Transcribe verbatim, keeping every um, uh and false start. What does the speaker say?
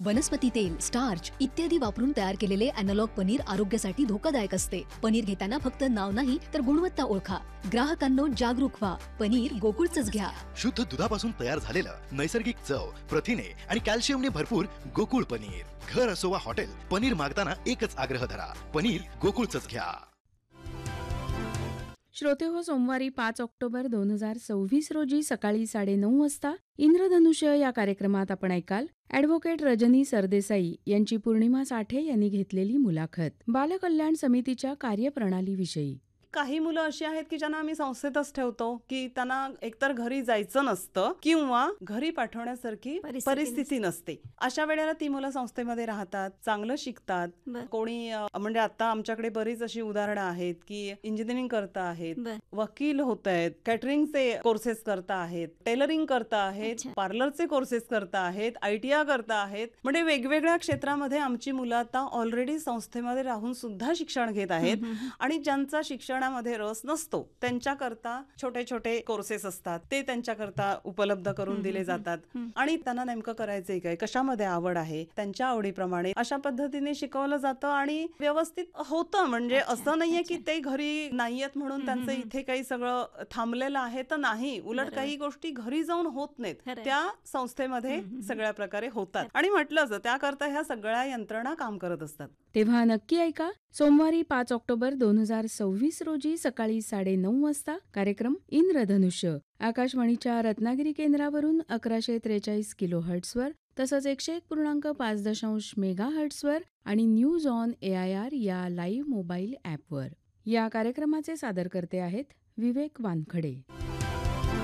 वनस्पती तेल, स्टार्च इत्यादी वापरून तयार केलेले अॅनालॉग पनीर आरोग्यासाठी धोकादायक असते. पनीर घेताना फक्त नाव नाही तर गुणवत्ता ओळखा. ग्राहकांनो जागरूक व्हा. पनीर गोकुळचंच घ्या. शुद्ध दुधापासून तयार झालेलं, नैसर्गिक चव, प्रथिने आणि कॅल्शियमने भरपूर गोकुळ पनीर. घर असो वा हॉटेल, पनीर मागताना एकच आग्रह धरा, पनीर गोकुळचंच घ्या. श्रोते हो, सोमवारी पाच ऑक्टोबर दोन हजार सव्वीस रोजी सकाळी साडेनऊ वाजता इंद्रधनुष्य या कार्यक्रमात आपण ऐकाल ॲडव्होकेट रजनी सरदेसाई यांची पौर्णिमा साठे यांनी घेतलेली मुलाखत बालकल्याण समितीच्या कार्यप्रणालीविषयी. काही मुलं अशी आहेत की ज्यांना आम्ही संस्थेतच ठेवतो, की त्यांना एकतर घरी जायचं नसतं किंवा घरी पाठवण्यासारखी परिस्थिती परिस्थिती नसते. अशा वेळेला ती मुलं संस्थेमध्ये राहतात, चांगलं शिकतात. बर. कोणी अ, म्हणजे आता आमच्याकडे बरीच अशी उदाहरणं आहेत की इंजिनिअरिंग करता आहेत, बर. वकील होत आहेत, कॅटरिंगचे कोर्सेस करता आहेत, टेलरिंग करता आहेत, अच्छा. पार्लरचे कोर्सेस करता आहेत, आयटीआय करता आहेत. म्हणजे वेगवेगळ्या क्षेत्रामध्ये आमची मुलं आता ऑलरेडी संस्थेमध्ये राहून सुद्धा शिक्षण घेत आहेत. आणि ज्यांचा शिक्षणामध्ये रस नसतो त्यांच्याकरता छोटे छोटे कोर्सेस असतात, ते त्यांच्याकरता उपलब्ध करून दिले जातात. आणि त्यांना नेमकं करायचंय काय, कशामध्ये आवड आहे, त्यांच्या आवडीप्रमाणे अशा पद्धतीने शिकवलं जातं आणि व्यवस्थित होतं. म्हणजे असं नाहीये की ते घरी नाहीयेत म्हणून त्यांचं इथे काही सगळं थांबलेलं आहे, तर नाही. उलट काही गोष्टी घरी जाऊन होत नाहीत, खरंय. त्या संस्थेमध्ये सगळ्या प्रकारे होतात. आणि म्हटलंच त्याकरता ह्या सगळ्या यंत्रणा काम करत असतात. तेव्हा नक्की ऐका सोमवारी पाच ऑक्टोबर दोन हजार सव्वीस रोजी सकाळी साडेनऊ वाजता कार्यक्रम इंद्रधनुष्य आकाशवाणीच्या रत्नागिरी केंद्रावरून अकराशे त्रेचाळीस किलो हर्ट्सवर तसंच एकशे एक पूर्णांक पाच दशांश मेगा हर्ट्सवर आणि news on A I R या लाईव्ह मोबाईल ॲपवर. या कार्यक्रमाचे सादरकर्ते आहेत विवेक वानखडे.